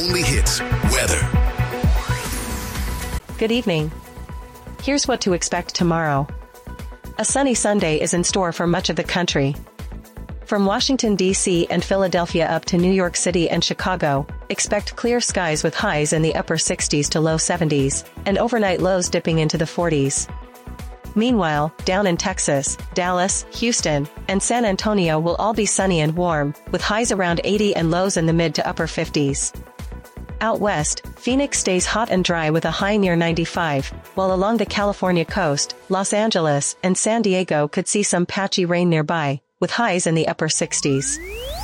only hits, weather. Good evening. Here's what to expect tomorrow. A sunny Sunday is in store for much of the country. From Washington, D.C. and Philadelphia up to New York City and Chicago, expect clear skies with highs in the upper 60s to low 70s, and overnight lows dipping into the 40s. Meanwhile, down in Texas, Dallas, Houston, and San Antonio will all be sunny and warm, with highs around 80 and lows in the mid to upper 50s. Out west, Phoenix stays hot and dry with a high near 95, while along the California coast, Los Angeles and San Diego could see some patchy rain nearby, with highs in the upper 60s.